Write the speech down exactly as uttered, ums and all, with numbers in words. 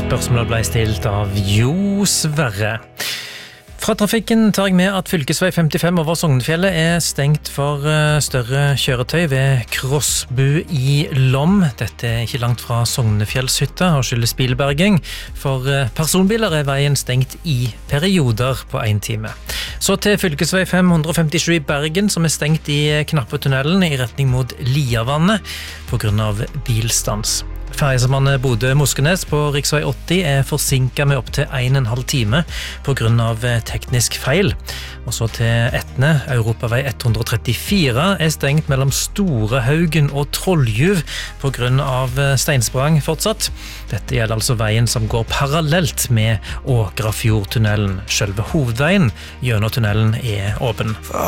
Spørsmålet ble stilt av Jo Sverre. Fra trafikken tar jeg med at fylkesvei femtifem over Sognefjellet er stengt for større kjøretøy ved Krossbu i Lom. Dette er ikke langt fra Sognefjellshytta og skyldes bilberging. For personbiler er veien stengt i perioder på en time. Så til fylkesvei fem hundre femtisju i Bergen, som er stengt i Knappetunnelen i retning mot Liavannet på grunn av bilstans. Ferjesambandet Bodø-Moskenes på riksvei åtti er forsinket med opp til en og en halv time på grunn av teknisk feil. Og så til Etne, Europavei ett hundre trettifire er stengt mellom Storehaugen og Trolljuv på grunn av steinsprang fortsatt. Dette gjelder altså veien som går parallelt med Åkrafjordtunnelen. Selve hovedveien gjennom tunnelen er åpen.